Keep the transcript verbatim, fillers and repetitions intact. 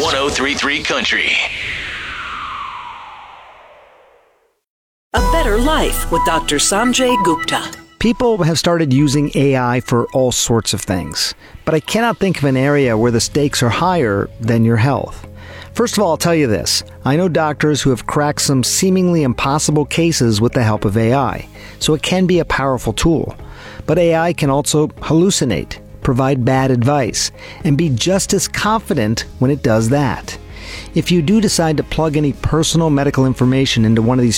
one oh three point three Country. A Better Life with Doctor Sanjay Gupta. People have started using A I for all sorts of things, but I cannot think of an area where the stakes are higher than your health. First of all, I'll tell you this. I know doctors who have cracked some seemingly impossible cases with the help of A I, so it can be a powerful tool. But A I can also hallucinate, provide bad advice, and be just as confident when it does that. If you do decide to plug any personal medical information into one of these